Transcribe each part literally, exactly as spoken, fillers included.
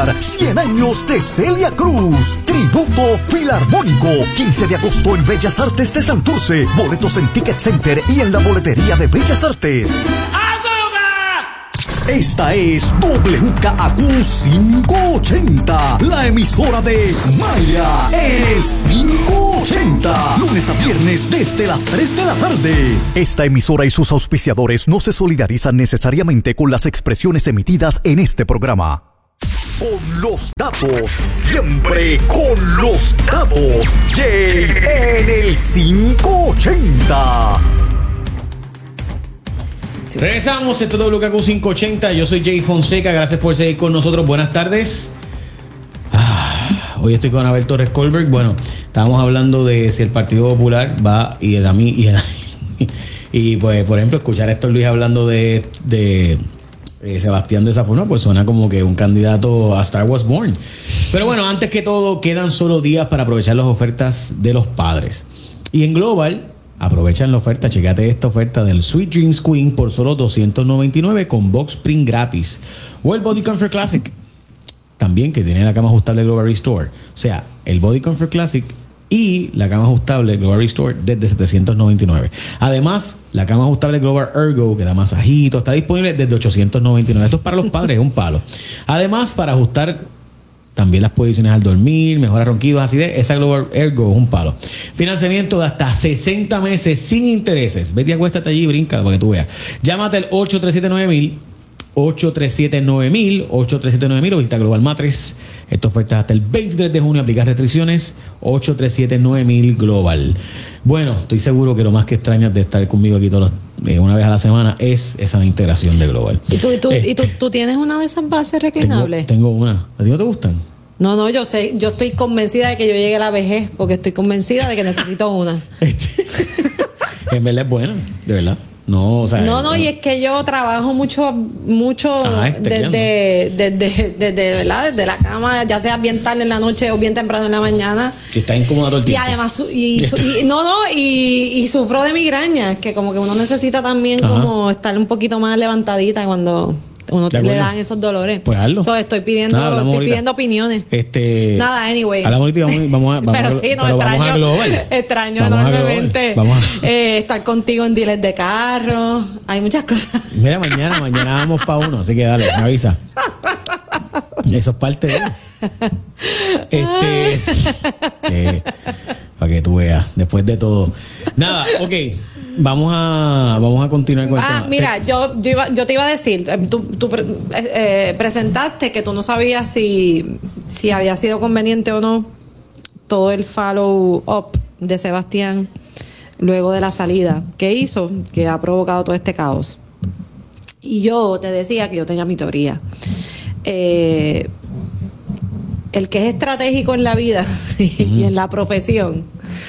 celebrar cien años de Celia Cruz. Tributo Filarmónico, quince de agosto en Bellas Artes de Santurce. Boletos en Ticket Center y en la boletería de Bellas Artes. Esta es W K A Q quinientos ochenta, la emisora de Maya, el quinientos ochenta, lunes a viernes desde las tres de la tarde. Esta emisora y sus auspiciadores no se solidarizan necesariamente con las expresiones emitidas en este programa. Con los datos, siempre con los datos. Jay en el quinientos ochenta. Regresamos, esto es W K A Q quinientos ochenta. Yo soy Jay Fonseca, gracias por seguir con nosotros. Buenas tardes. Ah, hoy estoy con Abel Torres Colbert. Bueno, estábamos hablando de si el Partido Popular va y el a mí y el y pues, por ejemplo, escuchar a Héctor Luis hablando de, de eh, Sebastián de esa forma, pues suena como que un candidato a Star Wars Born. Pero bueno, antes que todo, quedan solo días para aprovechar las ofertas de los padres. Y en Global, aprovechan la oferta, checate esta oferta del Sweet Dreams Queen por solo doscientos noventa y nueve con Box Spring gratis. O el Body Comfort Classic, también que tiene la cama ajustable Global Restore. O sea, el Body Comfort Classic y la cama ajustable Global Restore desde setecientos noventa y nueve. Además, la cama ajustable Global Ergo, que da masajito, está disponible desde ochocientos noventa y nueve. Esto es para los padres, es un palo. Además, para ajustar también las posiciones al dormir, mejora ronquidos, acidez. Esa Global Ergo es un palo. Financiamiento de hasta sesenta meses sin intereses. Vete, acuéstate allí y brinca para que tú veas. Llámate al ocho tres siete nueve mil, ocho tres siete nueve mil, ocho tres siete nueve mil o visita Global Matres. Esta oferta es hasta el veintitrés de junio. Aplicar restricciones. ocho tres siete nueve mil Global. Bueno, estoy seguro que lo más que extrañas de estar conmigo aquí todos los, eh, una vez a la semana es esa integración de Global. ¿Y tú, y tú, este, ¿y tú, tú tienes una de esas bases reclinables? Tengo, tengo una. ¿A ti no te gustan? No, no, yo sé, yo estoy convencida de que yo llegue a la vejez porque estoy convencida de que necesito una. En verdad es buena, de verdad. No, o sea, no, no, y es que yo trabajo mucho, mucho Ajá, desde, desde, desde, desde, ¿verdad? Desde la cama, ya sea bien tarde en la noche o bien temprano en la mañana. Que está incómoda todo el tiempo. Y además, y, y, no, no, y, y sufro de migrañas, que como que uno necesita también Ajá. como estar un poquito más levantadita cuando uno le dan esos dolores. Pues hazlo. So, estoy pidiendo, Nada, estoy pidiendo opiniones. Este, Nada, anyway. Hablamos ahorita, vamos, vamos a, vamos pero a, sí, no, pero extraño, vamos a Global. extraño vamos enormemente a vamos a... Eh, estar contigo en dealers de carro. Hay muchas cosas. Mira, mañana, mañana vamos para uno, así que dale, me avisa. Eso es parte de este eh, para que tú veas, después de todo. Nada, ok. Vamos a vamos a continuar con el ah, tema. Mira, yo, yo, iba, yo te iba a decir, tú, tú eh, presentaste que tú no sabías si, si había sido conveniente o no todo el follow up de Sebastián luego de la salida que hizo, que ha provocado todo este caos. Y yo te decía que yo tenía mi teoría. Eh, el que es estratégico en la vida y en la profesión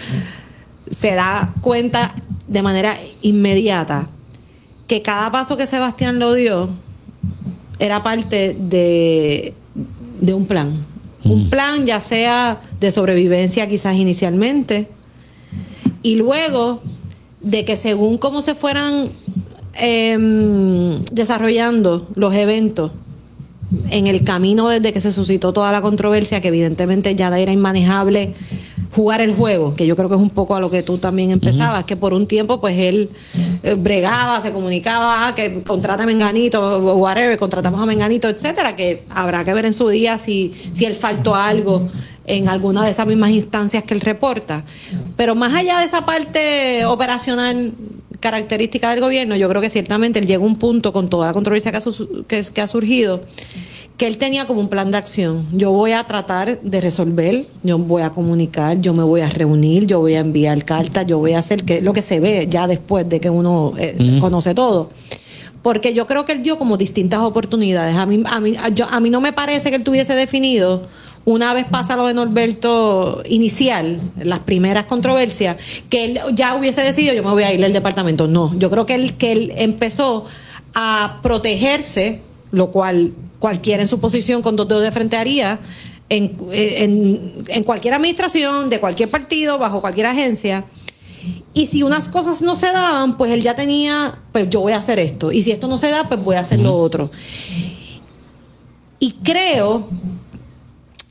se da cuenta de manera inmediata que cada paso que Sebastián lo dio era parte de, de un plan. Mm. Un plan ya sea de sobrevivencia quizás inicialmente y luego de que según cómo se fueran eh, desarrollando los eventos en el camino desde que se suscitó toda la controversia, que evidentemente ya era inmanejable jugar el juego, que yo creo que es un poco a lo que tú también empezabas, uh-huh. que por un tiempo pues él eh, bregaba, se comunicaba, ah, que contrata a Menganito, whatever, contratamos a Menganito, etcétera, que habrá que ver en su día si, si él faltó algo en alguna de esas mismas instancias que él reporta. Pero más allá de esa parte operacional característica del gobierno, yo creo que ciertamente él llegó a un punto con toda la controversia que ha, su, que, que ha surgido, que él tenía como un plan de acción. Yo voy a tratar de resolver, yo voy a comunicar, yo me voy a reunir, yo voy a enviar cartas, yo voy a hacer que, lo que se ve ya después de que uno eh, mm. conoce todo. Porque yo creo que él dio como distintas oportunidades. A mí, a mí, yo, a mí no me parece que él tuviese definido, una vez pasa lo de Norberto inicial, las primeras controversias, que él ya hubiese decidido, yo me voy a ir del departamento. No, yo creo que él, que él empezó a protegerse, lo cual cualquiera en su posición con dos dedos de frente haría en, en, en cualquier administración, de cualquier partido, bajo cualquier agencia. Y si unas cosas no se daban, pues él ya tenía, pues yo voy a hacer esto. Y si esto no se da, pues voy a hacer uh-huh. lo otro. Y creo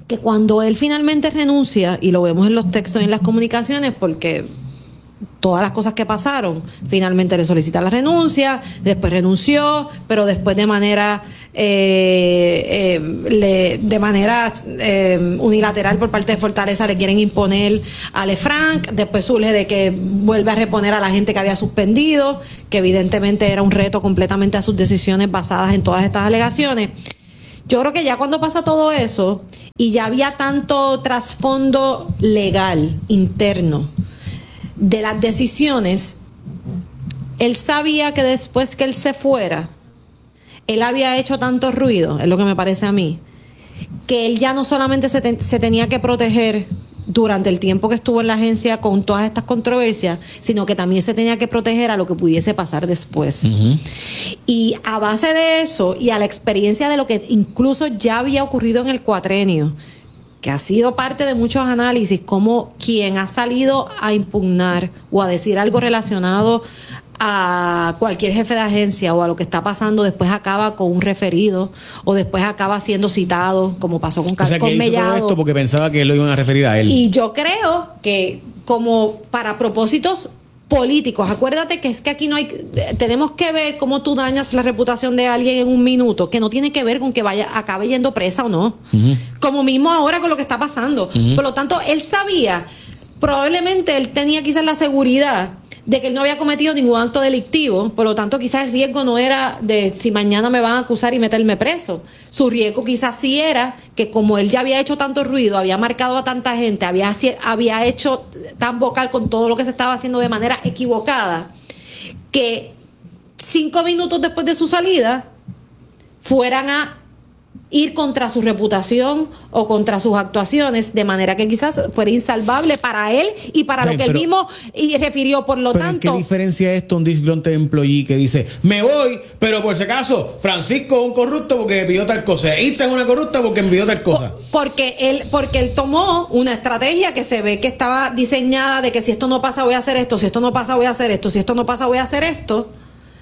que cuando él finalmente renuncia, y lo vemos en los textos y en las comunicaciones, porque todas las cosas que pasaron, finalmente le solicita la renuncia, después renunció, pero después de manera eh, eh, le, de manera eh, unilateral por parte de Fortaleza le quieren imponer a Lefranc, después surge de que vuelve a reponer a la gente que había suspendido, que evidentemente era un reto completamente a sus decisiones basadas en todas estas alegaciones. Yo creo que ya cuando pasa todo eso y ya había tanto trasfondo legal interno de las decisiones, él sabía que después que él se fuera, él había hecho tanto ruido, es lo que me parece a mí, que él ya no solamente se, te, se tenía que proteger durante el tiempo que estuvo en la agencia con todas estas controversias, sino que también se tenía que proteger a lo que pudiese pasar después. Uh-huh. Y a base de eso y a la experiencia de lo que incluso ya había ocurrido en el cuatrenio, que ha sido parte de muchos análisis, como quien ha salido a impugnar o a decir algo relacionado a cualquier jefe de agencia o a lo que está pasando, después acaba con un referido o después acaba siendo citado, como pasó con, o sea, con que Mellado. Hizo todo esto porque pensaba que lo iban a referir a él. Y yo creo que como para propósitos políticos, acuérdate que es que aquí no hay, tenemos que ver cómo tú dañas la reputación de alguien en un minuto, que no tiene que ver con que vaya acabe yendo presa o no. Uh-huh. Como mismo ahora con lo que está pasando. Uh-huh. Por lo tanto, él sabía, probablemente él tenía quizás la seguridad de que él no había cometido ningún acto delictivo, por lo tanto quizás el riesgo no era de si mañana me van a acusar y meterme preso. Su riesgo quizás sí era que como él ya había hecho tanto ruido, había marcado a tanta gente, había, había hecho tan vocal con todo lo que se estaba haciendo de manera equivocada, que cinco minutos después de su salida fueran a ir contra su reputación o contra sus actuaciones, de manera que quizás fuera insalvable para él y para Bien, lo que pero, él mismo y refirió. Por lo tanto, ¿qué diferencia es esto un disgruntled employee que dice me voy, pero por si acaso Francisco es un corrupto porque me pidió tal cosa, Itza es una corrupta porque me pidió tal cosa? Porque él, porque él tomó una estrategia que se ve que estaba diseñada de que si esto no pasa voy a hacer esto, si esto no pasa voy a hacer esto, si esto no pasa voy a hacer esto,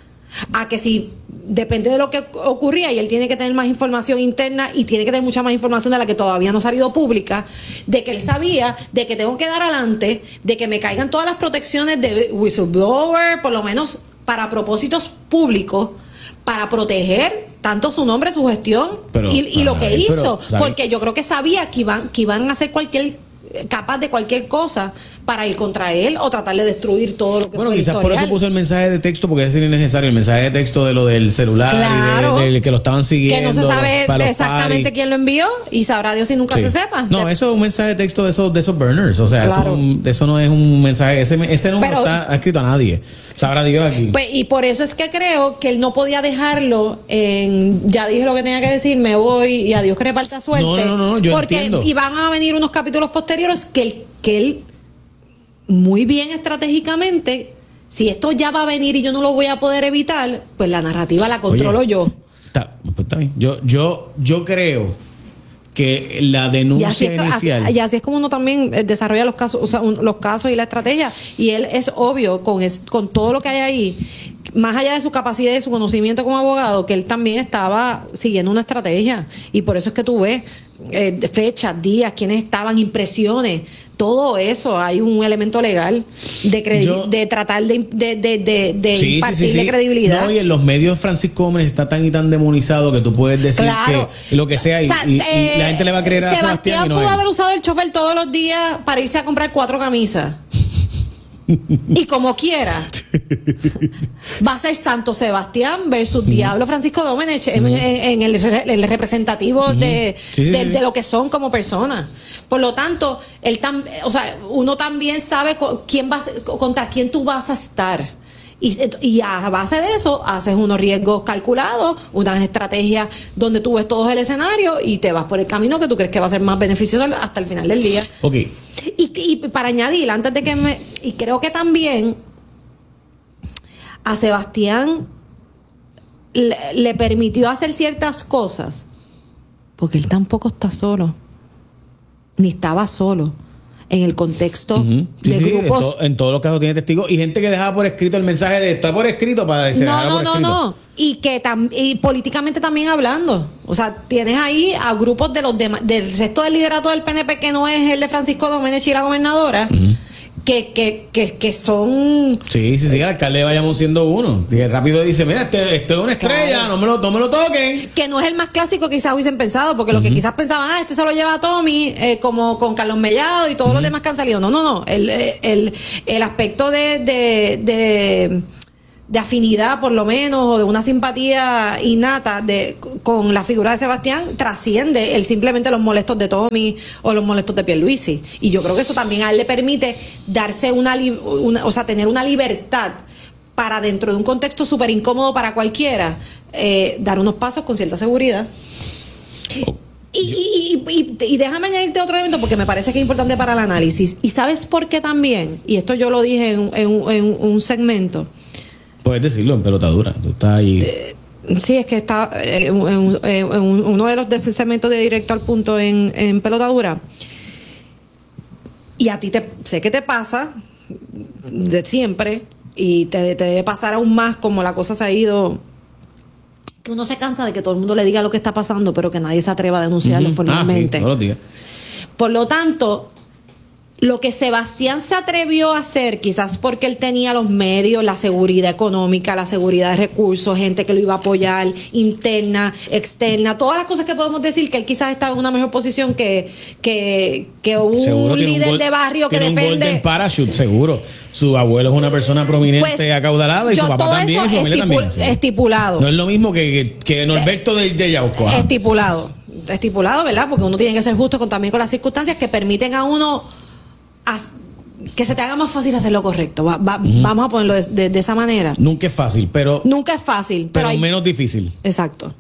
a que si depende de lo que ocurría y él tiene que tener más información interna y tiene que tener mucha más información de la que todavía no ha salido pública, de que él sabía de que tengo que dar adelante, de que me caigan todas las protecciones de whistleblower, por lo menos para propósitos públicos, para proteger tanto su nombre, su gestión pero, y, y lo que ay, hizo, pero, porque yo creo que sabía que iban, que iban a hacer cualquier capaz de cualquier cosa para ir contra él o tratar de destruir todo lo que bueno, fue quizás historial. Por eso puso el mensaje de texto, porque es innecesario el mensaje de texto de lo del celular, claro, y de, de que lo estaban siguiendo, que no se sabe exactamente quién lo envió y sabrá Dios si nunca sí. se sepa. No, de... eso es un mensaje de texto de esos de esos burners, o sea, claro. eso, eso no es un mensaje, ese, ese no Pero, está escrito a nadie, sabrá Dios aquí. Pues, y por eso es que creo que él no podía dejarlo en ya dije lo que tenía que decir, me voy y a Dios que reparta suerte. No, no, no, no yo porque entiendo. Iban a venir unos capítulos posteriores que él, que él muy bien estratégicamente, si esto ya va a venir y yo no lo voy a poder evitar, pues la narrativa la controlo Oye, yo. Está, pues está bien. Yo, yo, yo creo que la denuncia y así es, inicial. Así, y así es como uno también desarrolla los casos, o sea, un, los casos y la estrategia. Y él es obvio, con, es, con todo lo que hay ahí, más allá de su capacidad y de su conocimiento como abogado, que él también estaba siguiendo una estrategia. Y por eso es que tú ves eh, fechas, días, quiénes estaban, impresiones. Todo eso, hay un elemento legal de, credi- Yo, de tratar de, de, de, de, de sí, impartirle sí, sí, sí. credibilidad. No, y en los medios Francisco Gómez está tan y tan demonizado que tú puedes decir claro. que lo que sea, y, o sea y, eh, y la gente le va a creer a Sebastián. Sebastián. Pudo no haber usado el chofer todos los días para irse a comprar cuatro camisas. Y como quiera, va a ser Santo Sebastián versus uh-huh. Diablo Francisco Domenech uh-huh. en, en el, el representativo uh-huh. de, sí, sí, de, sí. de lo que son como personas. Por lo tanto, él tam, o sea, uno también sabe quién va, contra quién tú vas a estar. Y, y a base de eso haces unos riesgos calculados, unas estrategias donde tú ves todo el escenario y te vas por el camino que tú crees que va a ser más beneficioso hasta el final del día. Okay. Y, y para añadir, antes de que me... Y creo que también a Sebastián le, le permitió hacer ciertas cosas porque él tampoco está solo. Ni estaba solo. en el contexto Uh-huh. Sí, de sí, grupos. en, to- en todos los casos tiene testigos y gente que dejaba por escrito el mensaje de está por escrito para decir No, no, no, no. Y que tam- y políticamente también hablando. O sea, tienes ahí a grupos de los demás, del resto del liderato del P N P que no es el de Francisco Domenech y la gobernadora, uh-huh. que, que, que, que son. Sí, sí, sí, el alcalde de Bayamón siendo uno. Y rápido dice, mira, este, este es una estrella, claro. no, me lo, no me lo toquen. Que no es el más clásico que quizás hubiesen pensado, porque uh-huh. lo que quizás pensaban, ah, este se lo lleva a Tommy, eh, como con Carlos Mellado y todos uh-huh. los demás que han salido. No, no, no. El, el, el aspecto de, de, de de afinidad por lo menos o de una simpatía innata de, con la figura de Sebastián trasciende el simplemente los molestos de Tommy o los molestos de Pierluisi, y yo creo que eso también a él le permite darse una, una o sea, tener una libertad para, dentro de un contexto súper incómodo para cualquiera, eh, dar unos pasos con cierta seguridad. Oh. Y, y, y, y, y déjame añadirte otro elemento porque me parece que es importante para el análisis. ¿Y sabes por qué también? Y esto yo lo dije en, en, en un segmento. Puedes decirlo en pelotadura. Tú estás ahí. Eh, sí, es que está eh, en, en, en uno de los de ese segmento de Directo al Punto en, en pelotadura. Y a ti te, sé que te pasa de siempre y te, te debe pasar aún más como la cosa se ha ido. Que uno se cansa de que todo el mundo le diga lo que está pasando, pero que nadie se atreva a denunciarlo uh-huh. formalmente. Ah, sí, todos los días. Por lo tanto, lo que Sebastián se atrevió a hacer, quizás porque él tenía los medios, la seguridad económica, la seguridad de recursos, gente que lo iba a apoyar, interna, externa, todas las cosas que podemos decir que él quizás estaba en una mejor posición que, que, que un seguro líder un de barrio que tiene depende. Un golden parachute, seguro. Su abuelo es una persona prominente, pues, acaudalada, y su papá también, y su familia estipul- también. Sí. Estipulado. No es lo mismo que, que, que Norberto de, de Yauco. ¿Ah? Estipulado. Estipulado, ¿verdad? Porque uno tiene que ser justo con, también con las circunstancias que permiten a uno a, que se te haga más fácil hacer lo correcto. Va, va, uh-huh. Vamos a ponerlo de, de, de esa manera. Nunca es fácil, pero... Nunca es fácil. Pero, pero hay, menos difícil. Exacto.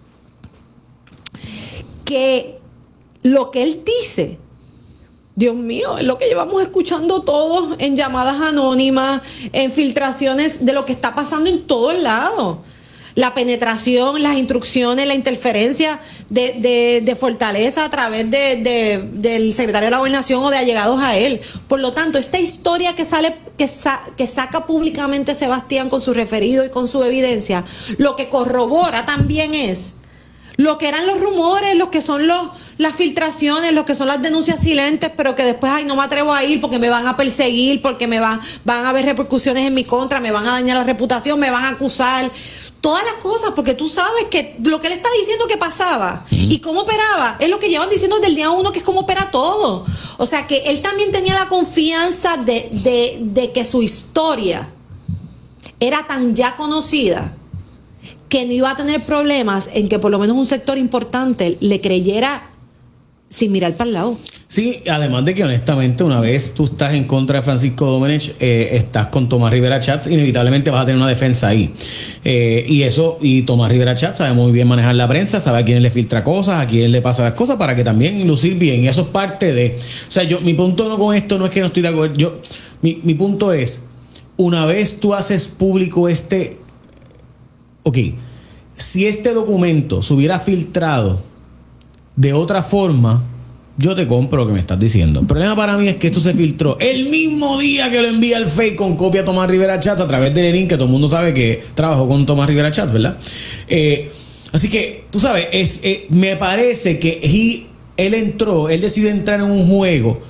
Que lo que él dice, Dios mío, es lo que llevamos escuchando todos en llamadas anónimas, en filtraciones de lo que está pasando en todos lados. La penetración, las instrucciones, la interferencia de, de, de Fortaleza a través de, de, del secretario de la Gobernación o de allegados a él. Por lo tanto, esta historia que sale, que, sa, que saca públicamente Sebastián con su referido y con su evidencia, lo que corrobora también es lo que eran los rumores, lo que son los, las filtraciones, lo que son las denuncias silentes, pero que después, ay, no me atrevo a ir porque me van a perseguir, porque me van, van a haber repercusiones en mi contra, me van a dañar la reputación, me van a acusar. Todas las cosas, porque tú sabes que lo que él está diciendo que pasaba uh-huh. y cómo operaba es lo que llevan diciendo desde el día uno, que es cómo opera todo. O sea, que él también tenía la confianza de, de, de que su historia era tan ya conocida que no iba a tener problemas en que por lo menos un sector importante le creyera sin mirar para el lado. Sí, además de que honestamente una vez tú estás en contra de Francisco Domenech, eh, estás con Tomás Rivera Schatz, inevitablemente vas a tener una defensa ahí. Eh, y eso, y Tomás Rivera Schatz sabe muy bien manejar la prensa, sabe a quién le filtra cosas, a quién le pasa las cosas para que también lucir bien. Y eso es parte de... O sea, yo, mi punto no con esto no es que no estoy de acuerdo. Yo, mi, mi punto es, una vez tú haces público este... Ok, si este documento se hubiera filtrado de otra forma, yo te compro lo que me estás diciendo. El problema para mí es que esto se filtró el mismo día que lo envía el fake con copia a Tomás Rivera Schatz a través de Lenin, que todo el mundo sabe que trabajó con Tomás Rivera Schatz, ¿verdad? Eh, así que, tú sabes, es, eh, me parece que he, él entró, él decidió entrar en un juego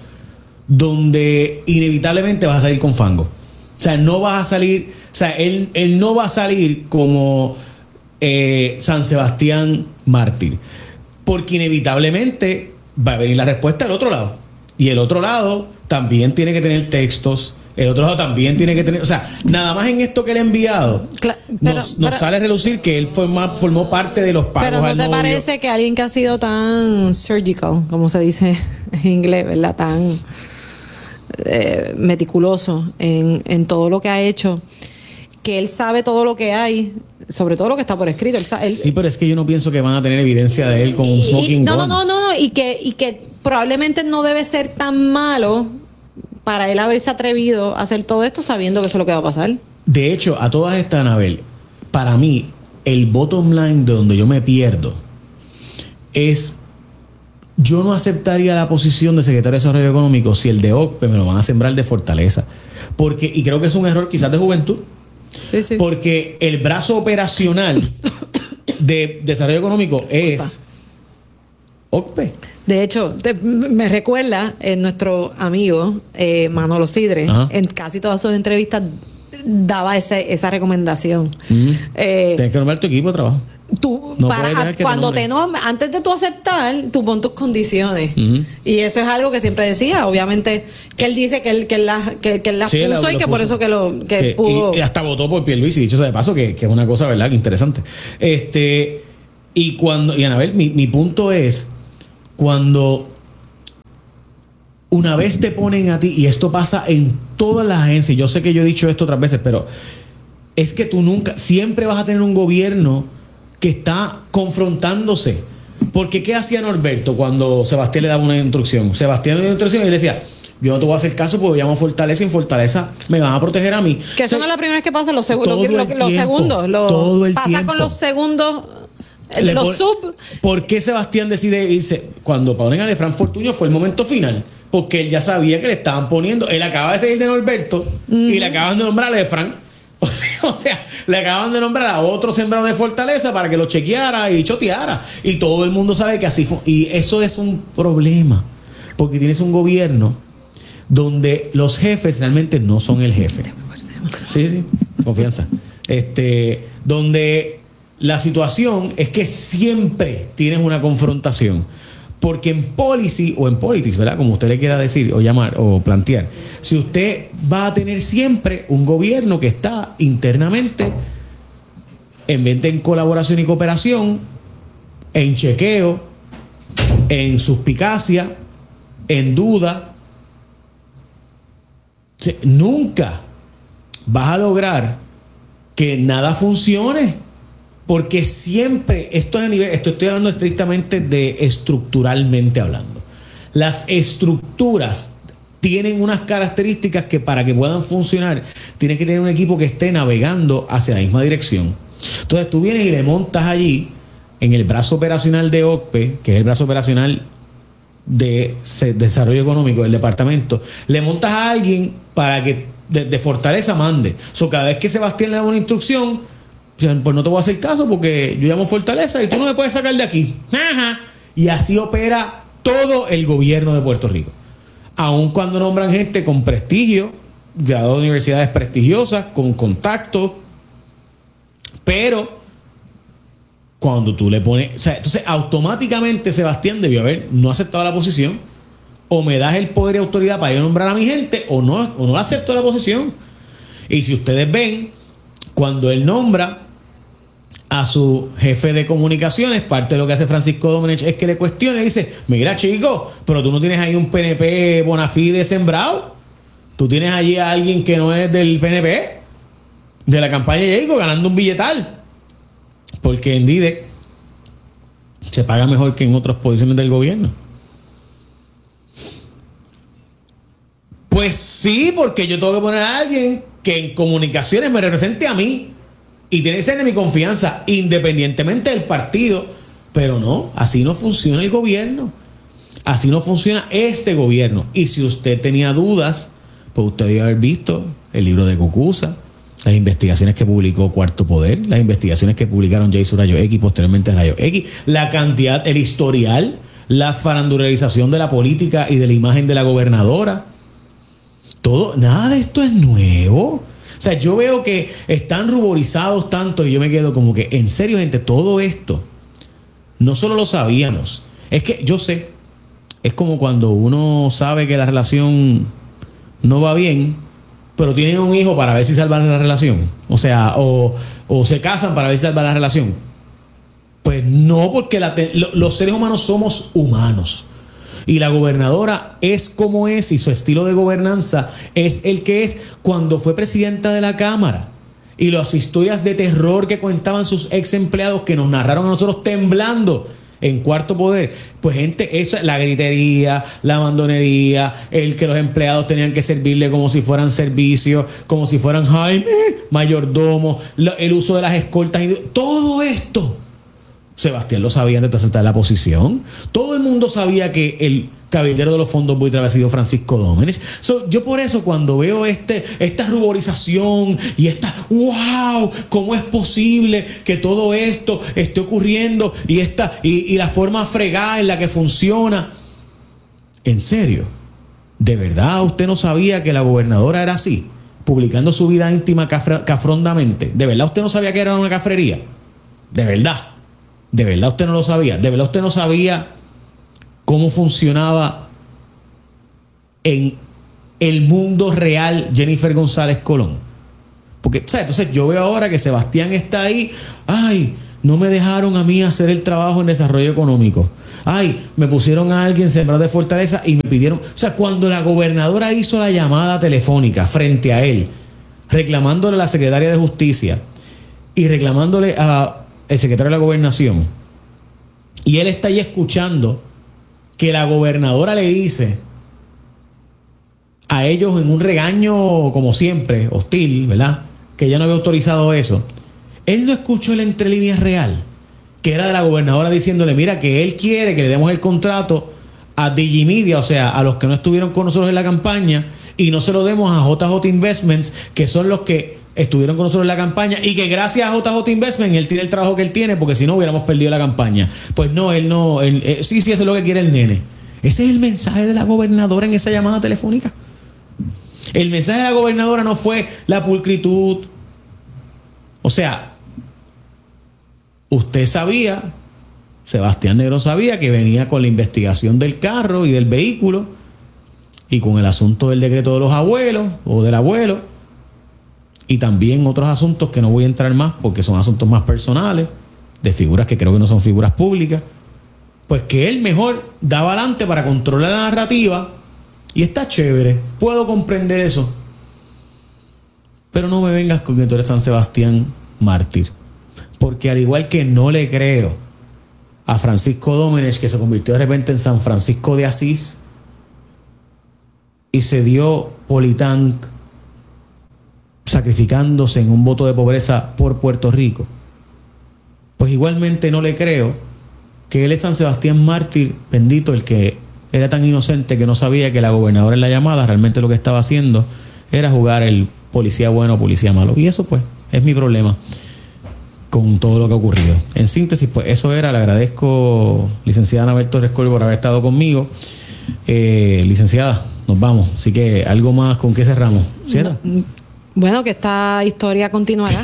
donde inevitablemente vas a salir con fango. O sea, no vas a salir, o sea, él, él no va a salir como eh, San Sebastián mártir, porque inevitablemente va a venir la respuesta del otro lado. Y el otro lado también tiene que tener textos. El otro lado también tiene que tener... O sea, nada más en esto que le he enviado, claro, pero, nos, nos pero, sale a relucir que él forma, formó parte de los pagos pero ¿no al te novio? Parece que alguien que ha sido tan surgical, como se dice en inglés, ¿verdad? Tan eh, meticuloso en, en todo lo que ha hecho, que él sabe todo lo que hay, sobre todo lo que está por escrito. Él, él, sí, pero es que yo no pienso que van a tener evidencia de él con un smoking y, no, gun. No, no, no, no, y que, y que probablemente no debe ser tan malo para él haberse atrevido a hacer todo esto sabiendo que eso es lo que va a pasar. De hecho, a todas estas, Anabel, para mí, el bottom line de donde yo me pierdo es yo no aceptaría la posición de secretario de Desarrollo Económico si el de O C P E me lo van a sembrar de Fortaleza. Porque, y creo que es un error quizás de juventud. Sí, sí. Porque el brazo operacional de Desarrollo Económico es O C P E. De hecho, te, me recuerda eh, nuestro amigo eh, Manolo Sidre, Ajá. en casi todas sus entrevistas daba ese, esa recomendación. Mm. Eh, Tienes que nombrar tu equipo de trabajo. Tú, no para, cuando te, te nombres, antes de tú aceptar, tú pon tus condiciones. Uh-huh. Y eso es algo que siempre decía. Obviamente, que él dice que él, que él las que, que él la sí, puso la, y que puso. por eso que lo que que, pudo. Y, y hasta votó por Pierluisi, dicho sea de paso, que, que es una cosa, ¿verdad?, interesante. Este, y cuando, y Anabel, mi, mi punto es, cuando una vez te ponen a ti, y esto pasa en todas las agencias, yo sé que yo he dicho esto otras veces, pero es que tú nunca, siempre vas a tener un gobierno que está confrontándose. Porque ¿qué hacía Norberto cuando Sebastián le daba una instrucción? Sebastián le dio una instrucción y le decía, yo no te voy a hacer caso porque llamo a Fortaleza y en Fortaleza me van a proteger a mí. Que eso o sea, no es la primera vez que pasa, los, seg- los, los, los segundos. Lo, todo el pasa tiempo. con los segundos, Le los pone, sub. ¿Por qué Sebastián decide irse? Cuando ponen a Lefran Fortuño fue el momento final. Porque él ya sabía que le estaban poniendo, él acaba de salir de Norberto uh-huh. y le acaban de nombrar a Lefran. O sea, le acaban de nombrar a otro sembrado de Fortaleza para que lo chequeara y choteara. Y todo el mundo sabe que así fue. Y eso es un problema. Porque tienes un gobierno donde los jefes realmente no son el jefe. Sí, sí, confianza. Este, donde la situación es que siempre tienes una confrontación. Porque en policy o en politics, ¿verdad?, como usted le quiera decir o llamar o plantear, si usted va a tener siempre un gobierno que está internamente en vez de en colaboración y cooperación, en chequeo, en suspicacia, en duda, o sea, nunca vas a lograr que nada funcione. Porque siempre, esto es a nivel, esto estoy hablando estrictamente de estructuralmente hablando. Las estructuras tienen unas características que para que puedan funcionar, tienes que tener un equipo que esté navegando hacia la misma dirección. Entonces tú vienes y le montas allí, en el brazo operacional de O C P E, que es el brazo operacional de Desarrollo Económico del departamento, le montas a alguien para que de, de Fortaleza mande. So, cada vez que Sebastián le da una instrucción, pues no te voy a hacer caso porque yo llamo Fortaleza y tú no me puedes sacar de aquí. Ajá. Y así opera todo el gobierno de Puerto Rico. Aun cuando nombran gente con prestigio, graduado de universidades prestigiosas, con contactos, pero cuando tú le pones... O sea, entonces automáticamente Sebastián debió haber no aceptado la posición, o me das el poder y autoridad para yo nombrar a mi gente, o no, o no acepto la posición. Y si ustedes ven, cuando él nombra a su jefe de comunicaciones, parte de lo que hace Francisco Domenech es que le cuestiona y dice, mira chico, pero tú no tienes ahí un P N P bona fide sembrado, tú tienes allí a alguien que no es del P N P, de la campaña de Jacob, ganando un billetal, porque en D I D E se paga mejor que en otras posiciones del gobierno. Pues sí, porque yo tengo que poner a alguien que en comunicaciones me represente a mí y tiene que ser de mi confianza, independientemente del partido. Pero no, así no funciona el gobierno. Así no funciona este gobierno. Y si usted tenía dudas, pues usted debe haber visto el libro de Cucuza, las investigaciones que publicó Cuarto Poder, las investigaciones que publicaron Jason Rayo X, posteriormente Rayo X, la cantidad, el historial, la farandularización de la política y de la imagen de la gobernadora. Todo, nada de esto es nuevo. O sea, yo veo que están ruborizados tanto y yo me quedo como que, en serio, gente, todo esto no solo lo sabíamos. Es que yo sé, es como cuando uno sabe que la relación no va bien, pero tienen un hijo para ver si salvan la relación. O sea, o, o se casan para ver si salvan la relación. Pues no, porque la, lo, los seres humanos somos humanos. Y la gobernadora es como es y su estilo de gobernanza es el que es cuando fue presidenta de la Cámara. Y las historias de terror que contaban sus ex empleados que nos narraron a nosotros temblando en Cuarto Poder. Pues gente, esa, la gritería, la abandonería, el que los empleados tenían que servirle como si fueran servicios, como si fueran Jaime, mayordomo, el uso de las escoltas, todo esto Sebastián lo sabía antes de aceptar la posición. Todo el mundo sabía que el cabildero de los fondos buitres había sido Francisco Domenech. So, yo por eso cuando veo este, esta ruborización y esta, wow, ¿cómo es posible que todo esto esté ocurriendo y, esta, y, y la forma fregada en la que funciona? En serio, ¿de verdad usted no sabía que la gobernadora era así? Publicando su vida íntima cafre, cafrondamente. ¿De verdad usted no sabía que era una cafrería? ¿De verdad? ¿De verdad usted no lo sabía? ¿De verdad usted no sabía cómo funcionaba en el mundo real Jennifer González Colón? Porque, ¿sabes? Entonces yo veo ahora que Sebastián está ahí. Ay, no me dejaron a mí hacer el trabajo en desarrollo económico. Ay, me pusieron a alguien sembrar de Fortaleza y me pidieron... O sea, cuando la gobernadora hizo la llamada telefónica frente a él, reclamándole a la secretaria de Justicia y reclamándole a el secretario de la Gobernación, y él está ahí escuchando que la gobernadora le dice a ellos en un regaño, como siempre, hostil, ¿verdad?, que ella no había autorizado eso. Él no escuchó el entre líneas real, que era de la gobernadora diciéndole, mira, que él quiere que le demos el contrato a Digimedia, o sea, a los que no estuvieron con nosotros en la campaña, y no se lo demos a J J Investments, que son los que estuvieron con nosotros en la campaña, y que gracias a J J Investment él tiene el trabajo que él tiene, porque si no hubiéramos perdido la campaña. Pues no, él no, él, eh, sí, sí, eso es lo que quiere el nene. Ese es el mensaje de la gobernadora en esa llamada telefónica. El mensaje de la gobernadora no fue la pulcritud. O sea, usted sabía, Sebastián Negrón sabía que venía con la investigación del carro y del vehículo, y con el asunto del decreto de los abuelos o del abuelo, y también otros asuntos que no voy a entrar más porque son asuntos más personales, de figuras que creo que no son figuras públicas, pues que él mejor daba adelante para controlar la narrativa, y está chévere, puedo comprender eso, pero no me vengas con que tú eres San Sebastián mártir, porque al igual que no le creo a Francisco Domenech, que se convirtió de repente en San Francisco de Asís y se dio Politank sacrificándose en un voto de pobreza por Puerto Rico, pues igualmente no le creo que él es San Sebastián mártir, bendito, el que era tan inocente que no sabía que la gobernadora en la llamada realmente lo que estaba haciendo era jugar el policía bueno o policía malo. Y eso pues es mi problema con todo lo que ha ocurrido. En síntesis, pues eso era. Le agradezco, licenciada Anabel Torres Colbert, por haber estado conmigo. Eh, licenciada, nos vamos. Así que algo más, ¿con qué cerramos? ¿Cierto? Bueno, que esta historia continuará.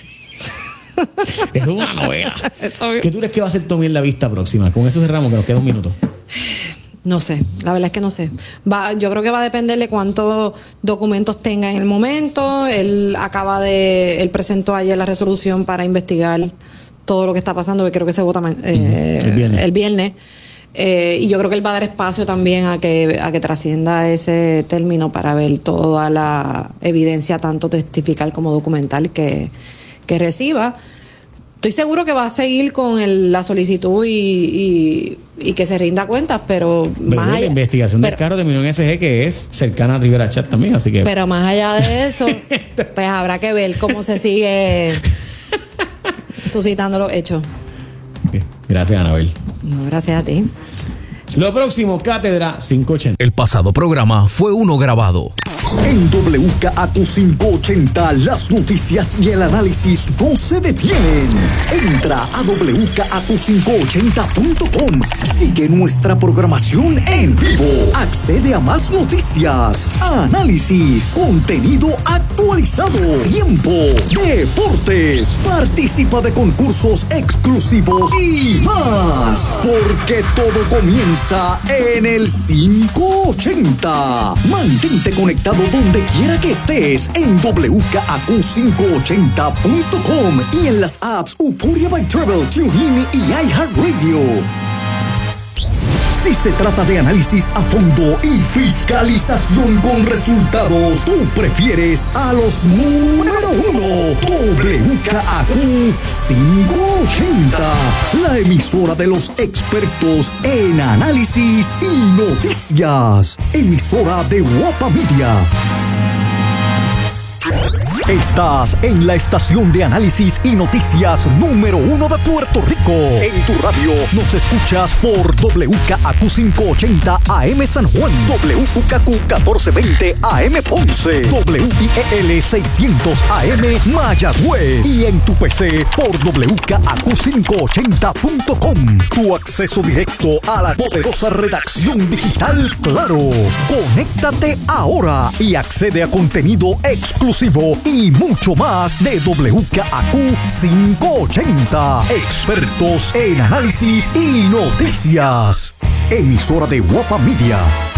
Es una novela. ¿Qué tú crees que va a hacer Tommy en la vista próxima? Con eso cerramos, que nos queda un minuto. No sé, la verdad es que no sé. Va, yo creo que va a depender de cuántos documentos tenga en el momento. Él acaba de, él presentó ayer la resolución para investigar todo lo que está pasando, que creo que se vota eh, el viernes. El viernes. Eh, y yo creo que él va a dar espacio también a que, a que trascienda ese término para ver toda la evidencia, tanto testifical como documental, que, que reciba. Estoy seguro que va a seguir con el, la solicitud y, y, y que se rinda cuentas, pero, pero más la allá, investigación pero, del carro terminó en S G, que es cercana a Rivera Chat también, así que... Pero más allá de eso, pues habrá que ver cómo se sigue suscitando los hechos. Gracias, Anabel. No, gracias a ti. Lo próximo, Cátedra quinientos ochenta. El pasado programa fue uno grabado. En W K A Q quinientos ochenta, las noticias y el análisis no se detienen. Entra a w k a q quinientos ochenta punto com. Sigue nuestra programación en vivo. Accede a más noticias, análisis, contenido actualizado, tiempo, deportes. Participa de concursos exclusivos y más. Porque todo comienza en el quinientos ochenta. Mantente conectado donde quiera que estés en w k a q quinientos ochenta punto com y en las apps Euphoria by Travel, TuneIn y iHeartRadio. Si se trata de análisis a fondo y fiscalización con resultados, tú prefieres a los número uno. W K A Q quinientos ochenta, la emisora de los expertos en análisis y noticias. Emisora de Guapa Media. Estás en la estación de análisis y noticias número uno de Puerto Rico. En tu radio nos escuchas por W K A Q quinientos ochenta A M San Juan, W U K Q mil cuatrocientos veinte A M Ponce, W I E L seiscientos A M Mayagüez y en tu P C por W K A Q quinientos ochenta punto com. Tu acceso directo a la poderosa redacción digital Claro. Conéctate ahora y accede a contenido exclusivo y mucho más de W K A Q quinientos ochenta. Expertos en análisis y noticias. Emisora de Guapa Media.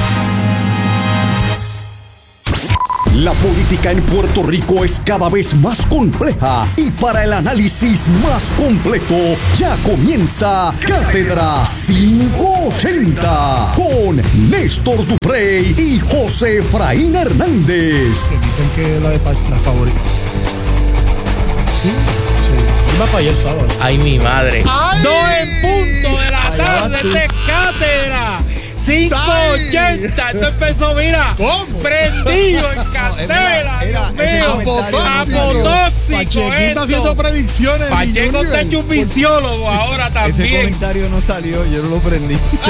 La política en Puerto Rico es cada vez más compleja y para el análisis más completo ya comienza Cátedra quinientos ochenta con Néstor Duprey y José Efraín Hernández. Dicen que la de pa- la favorita. ¿Sí? Sí. Va para allá el sábado. Ay, mi madre. ¡Ay! Dos en punto de la tarde de Cátedra. cinco ochenta. Esto empezó, mira. ¿Cómo? Prendido en candela. Dios mío. Apotóxico. Pachequito esto. haciendo predicciones. Pacheco está hecho un visiólogo ahora Ese también. comentario no salió, yo no lo prendí. Sí.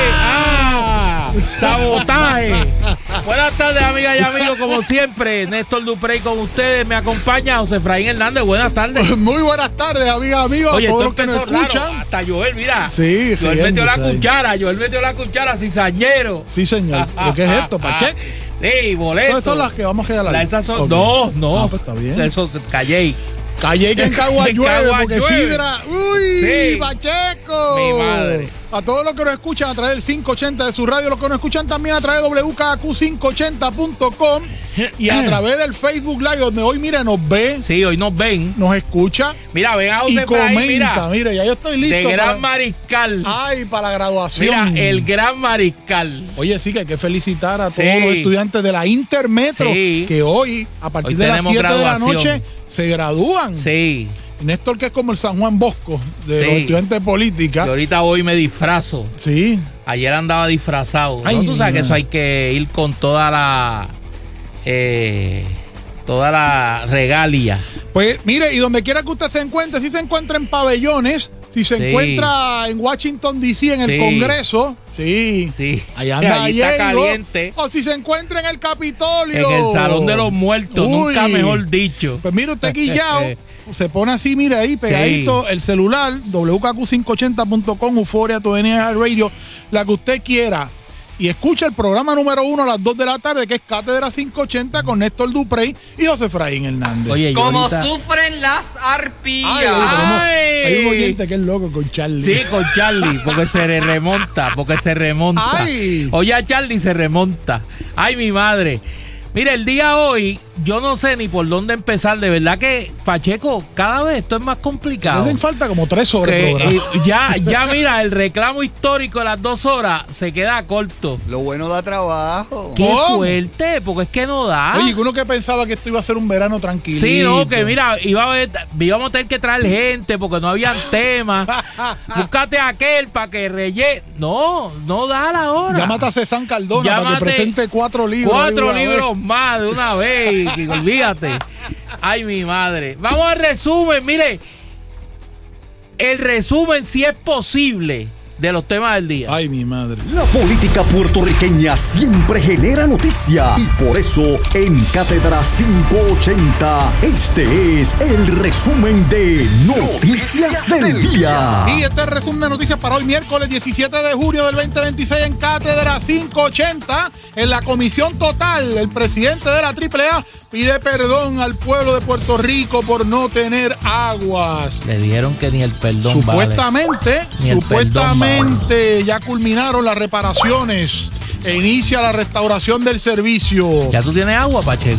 Ah, sabotaje. Buenas tardes, amigas y amigos. Como siempre, Néstor Duprey con ustedes. Me acompaña José Efraín Hernández. Buenas tardes. Muy buenas tardes, amigas, amigos. Oye, todos esto los que nos empezó escuchan. raro. Hasta Joel, mira. Sí, Joel metió la riéndose ahí. cuchara. Joel metió la cuchara cizañero. Sí, señor. ¿Pero qué es esto, Pacheco? Sí, boleto. ¿Cuáles son las que vamos a regalar? La, esas son, Ok. No, no. Ah, pues está bien. Eso, Calley. Calle que en Cagua En llueve, Cagua porque llueve. Sidra. ¡Uy! Sí. ¡Pacheco! Mi madre. A todos los que nos escuchan a través del quinientos ochenta de su radio, los que nos escuchan también a través de W K A Q quinientos ochenta punto com y a través del Facebook Live, donde hoy, mira, nos ve, Sí, hoy nos ven. nos escucha Mira, ven a y José Efraín, comenta. mira. Mira, ya yo estoy listo. De Gran para- Mariscal. Ay, para la graduación. Mira, el Gran Mariscal. Oye, sí, que hay que felicitar a Sí. todos los estudiantes de la Intermetro, Sí. que hoy, a partir Hoy de las tenemos siete de la graduación. noche, se gradúan. Sí. Néstor, que es como el San Juan Bosco de Sí. los estudiantes de política. Y ahorita hoy me disfrazo. Sí. Ayer andaba disfrazado. Ay, ¿No? Tú sabes que no. eso hay que ir con toda la. Eh, toda la regalia. Pues mire, y donde quiera que usted se encuentre, si se encuentra en pabellones, si se Sí. encuentra en Washington D C en el Sí. Congreso, sí, Sí. ahí anda Ahí está Diego. caliente. O si se encuentra en el Capitolio, En el Salón de los Muertos, Uy. nunca mejor dicho. Pues mire usted guillao, se pone así, mire ahí, pegadito, el celular, W K Q quinientos ochenta punto com, Euforia, tu N R Radio, la que usted quiera. Y escucha el programa número uno a las dos de la tarde, que es Cátedra quinientos ochenta con Néstor Duprey y José Efraín Hernández. Oye, yo Como ahorita- sufren las arpías. Ay, oye, tenemos- Ay. hay un oyente que es loco con Charlie. Sí, con Charlie, porque se le remonta, porque se remonta. Ay. Oye, a Charlie se remonta. Ay, mi madre. Mire, el día hoy, yo no sé ni por dónde empezar. De verdad que, Pacheco, cada vez esto es más complicado. Hacen falta como tres horas de Que, programa. eh, ya, ya mira, el reclamo histórico de las dos horas se queda corto. Lo bueno da trabajo. Qué ¿Cómo? suerte, porque es que no da. Oye, que uno que pensaba que esto iba a ser un verano tranquilo. Sí, no, que mira, iba a haber- íbamos a tener que traer gente porque no habían temas. Búscate a aquel para que rellene. No, no da la hora. Llámate a César Cardona para que Llámate presente cuatro libros. Cuatro ahí, una libros vez. más de una vez. que olvídate. Ay, mi madre. Vamos al resumen. Mire, el resumen, si es posible, de los temas del día. Ay, mi madre. La política puertorriqueña siempre genera noticia y por eso en Cátedra quinientos ochenta este es el resumen de Noticias del Día. Y este es el resumen de noticias para hoy, miércoles diecisiete de junio del veinte veintiséis en Cátedra quinientos ochenta. En la comisión total, el presidente de la triple A pide perdón al pueblo de Puerto Rico por no tener aguas. Le dijeron que ni el perdón vale. Supuestamente, Ni el supuestamente ya culminaron las reparaciones e inicia la restauración del servicio. ¿Ya tú tienes agua, Pacheco?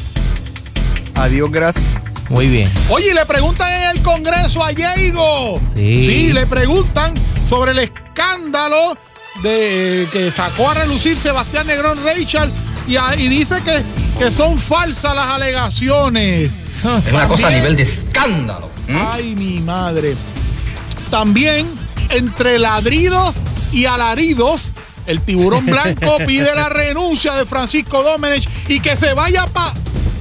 Adiós, gracias. Muy bien. Oye, le preguntan en el Congreso a Diego. Sí. Sí, le preguntan sobre el escándalo de que sacó a relucir Sebastián Negrón Rachel y, a- y dice que, que son falsas las alegaciones. Es una cosa a nivel de escándalo. ¿Mm? Ay, mi madre. También, entre ladridos y alaridos, el tiburón blanco pide la renuncia de Francisco Domenech y que se vaya pa...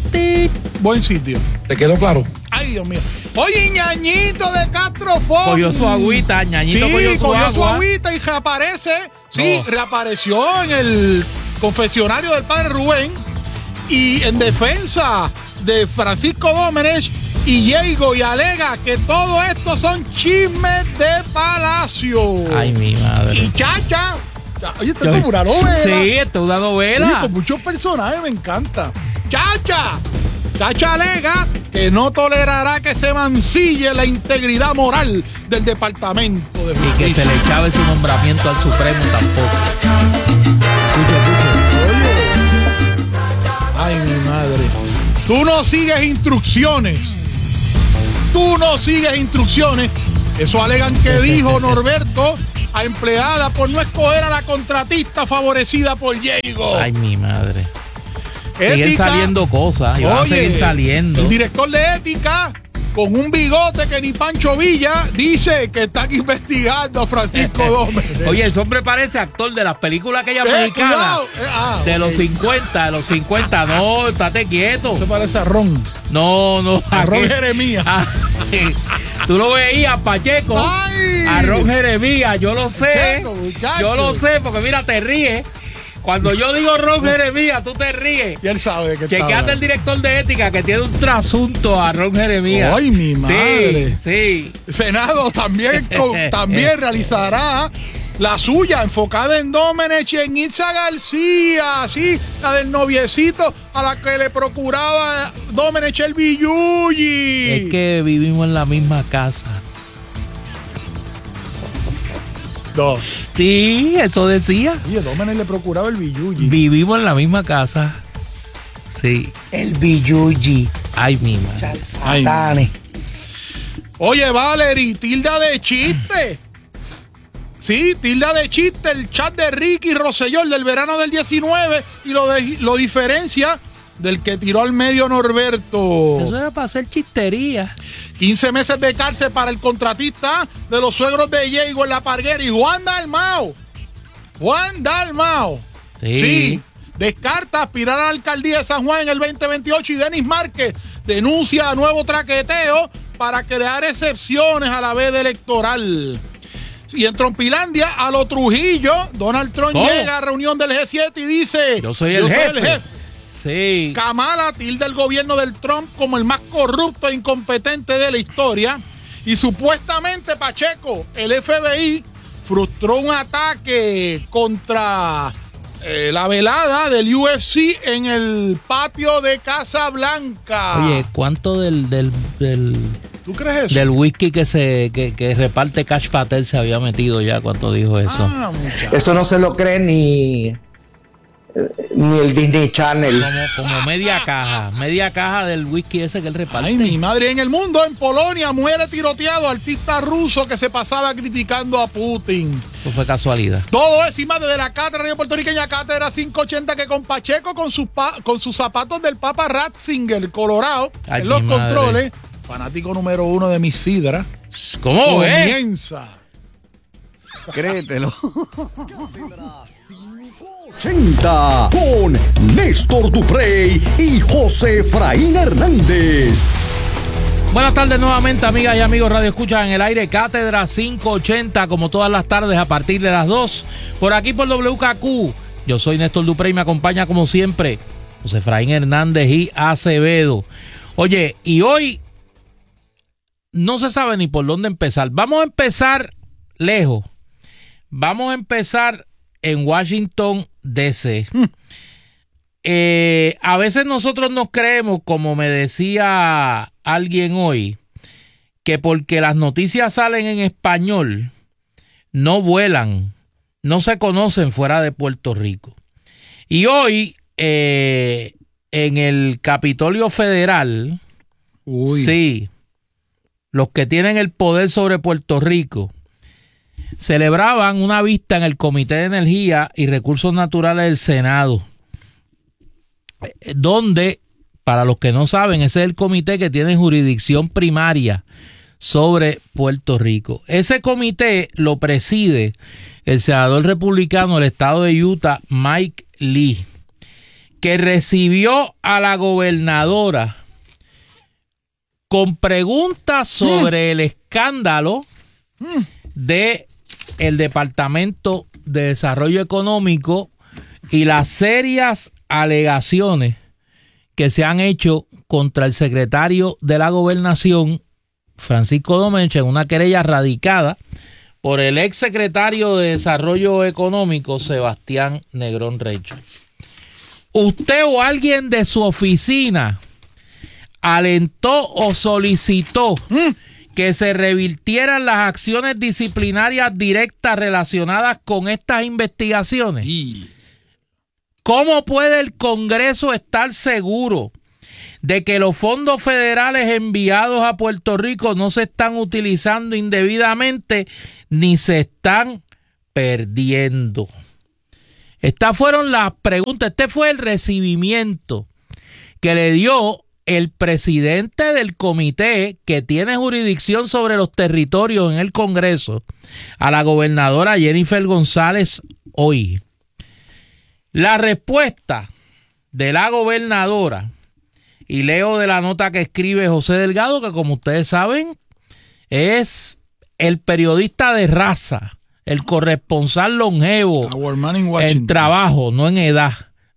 ti. Buen sitio. ¿Te quedó claro? Ay, Dios mío. Oye, Ñañito de Castro Font. Cogió su agüita, Ñañito sí, cogió su cogió agua. su agüita y reaparece. Sí, No. reapareció en el confesionario del padre Rubén. Y en defensa de Francisco Domenech y Diego, y alega que todo esto son chismes de palacio. Ay, mi madre. Y Chacha. Oye, esto es como una novela. Sí, esto es una novela. Oye, con muchos personajes, me encanta. Chacha. Chacha alega que no tolerará que se mancille la integridad moral del Departamento de Y que Justicia. se le echaba su nombramiento al Supremo tampoco. Escucha, escucha. Oye. Ay, mi madre. Tú no sigues instrucciones. Tú no sigues instrucciones. Eso alegan que dijo Norberto a empleada por no escoger a la contratista favorecida por Diego. Ay, mi madre. Siguen Ética. saliendo cosas y van a Oye, seguir saliendo. El director de ética, con un bigote que ni Pancho Villa, dice que están investigando a Francisco Domenech. Oye, ese hombre parece actor de las películas aquellas Eh, mexicanas. cuidado. Eh, ah, De ok. los cincuenta, de los cincuenta. No, estate quieto. Se parece a Ron. No, no. A Ron aquel- Jeremías. Ah, tú lo veías, Pacheco. ¡Ay! A Ron Jeremías, yo lo sé. Muchacho, muchacho. Yo lo sé, porque mira, te ríes. Cuando yo digo Ron Jeremías, tú te ríes. Y él sabe de qué está Chequeate hablando. el director de ética que tiene un trasunto a Ron Jeremías. ¡Ay, mi madre! Sí, sí. Senado también, con- también realizará la suya, enfocada en Domenech y en Itza García, sí, la del noviecito a la que le procuraba Domenech el billuyi. Es que vivimos en la misma casa. Dos. Sí, eso decía. Oye, Domenech le procuraba el billuyi. Vivimos en la misma casa. Sí. El billuyi. Ay, mi madre. Ay. Satane. Oye, Valerie, tilda de chiste. Sí, tilda de chiste el chat de Ricky Rosselló del verano del diecinueve y lo, de- lo diferencia del que tiró al medio Norberto. Eso era para hacer chistería. quince meses de cárcel para el contratista de los suegros de Diego en La Parguera y Juan Dalmao. Juan Dalmao. Sí. Sí. Descarta aspirar a la alcaldía de San Juan en el veinte veintiocho y Denis Márquez denuncia nuevo traqueteo para crear excepciones a la veda electoral. Y en Trompilandia, a lo Trujillo, Donald Trump ¿Cómo? llega a reunión del G siete y dice: Yo soy el jefe. Sí. Kamala tilda el gobierno del Trump como el más corrupto e incompetente de la historia. Y supuestamente, Pacheco, el F B I frustró un ataque contra eh, la velada del U F C en el patio de Casa Blanca. Oye, ¿cuánto del, del, del, ¿tú crees eso? del whisky que se que, que reparte Cash Patel se había metido ya cuando dijo eso? Ah, muchacho. Eso no se lo cree ni, eh, ni el Disney Channel. Como, como media caja, media caja del whisky ese que él reparte. Ay, mi madre. En el mundo, en Polonia, muere tiroteado artista ruso que se pasaba criticando a Putin. Eso fue casualidad. Todo eso y más desde la Cátedra Radio Puertorriqueña, Cátedra quinientos ochenta, que con Pacheco con sus, pa- con sus zapatos del Papa Ratzinger, Colorado, Ay, en los mi madre. controles, fanático número uno de mi sidra, ¿Cómo es? comienza. Créetelo. ochenta con Néstor Duprey y José Efraín Hernández. Buenas tardes nuevamente, amigas y amigos Radio Escucha en el aire. Cátedra quinientos ochenta, como todas las tardes a partir de las dos, por aquí por W K Q. Yo soy Néstor Duprey y me acompaña como siempre José Efraín Hernández y Acevedo. Oye, y hoy no se sabe ni por dónde empezar. Vamos a empezar lejos. Vamos a empezar en Washington, D C Eh, a veces nosotros nos creemos, como me decía alguien hoy, que porque las noticias salen en español, no vuelan, no se conocen fuera de Puerto Rico. Y hoy, eh, en el Capitolio Federal, Uy. sí, los que tienen el poder sobre Puerto Rico, celebraban una vista en el Comité de Energía y Recursos Naturales del Senado, donde, para los que no saben, ese es el comité que tiene jurisdicción primaria sobre Puerto Rico. Ese comité lo preside el senador republicano del estado de Utah, Mike Lee, que recibió a la gobernadora con preguntas sobre mm. el escándalo mm. de el Departamento de Desarrollo Económico y las serias alegaciones que se han hecho contra el secretario de la Gobernación, Francisco Domenech, en una querella radicada por el ex secretario de Desarrollo Económico, Sebastián Negrón Reychal. ¿Usted o alguien de su oficina alentó o solicitó mm. que se revirtieran las acciones disciplinarias directas relacionadas con estas investigaciones? Y... ¿Cómo puede el Congreso estar seguro de que los fondos federales enviados a Puerto Rico no se están utilizando indebidamente ni se están perdiendo? Estas fueron las preguntas. Este fue el recibimiento que le dio el presidente del comité que tiene jurisdicción sobre los territorios en el Congreso a la gobernadora Jennifer González hoy. La respuesta de la gobernadora, y leo de la nota que escribe José Delgado, que como ustedes saben es el periodista de raza, el corresponsal longevo en trabajo, no en edad,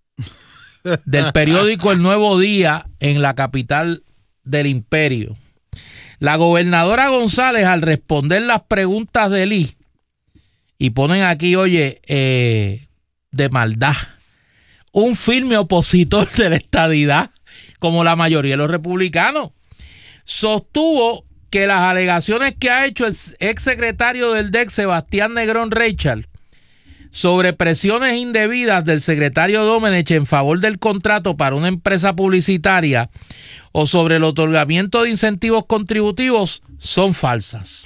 del periódico El Nuevo Día en la capital del imperio. La gobernadora González, al responder las preguntas de Lee, y ponen aquí, oye, eh, de maldad, un firme opositor de la estadidad, como la mayoría de los republicanos, sostuvo que las alegaciones que ha hecho el exsecretario del D E C, Sebastián Negrón Reychal, sobre presiones indebidas del secretario Domenech en favor del contrato para una empresa publicitaria o sobre el otorgamiento de incentivos contributivos son falsas.